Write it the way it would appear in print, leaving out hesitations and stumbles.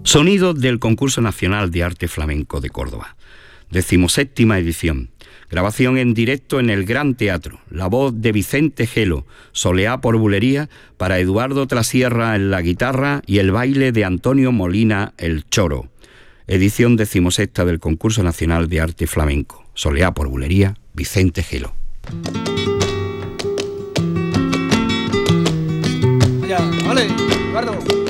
Sonidos del Concurso Nacional de Arte Flamenco de Córdoba. 17ª edición. Grabación en directo en el Gran Teatro. La voz de Vicente Gelo, soleá por bulería, para Eduardo Trasierra en la guitarra y el baile de Antonio Molina el choro. Edición 16ª del Concurso Nacional de Arte Flamenco. Soleá por bulería, Vicente Gelo. Ya, vale, Eduardo.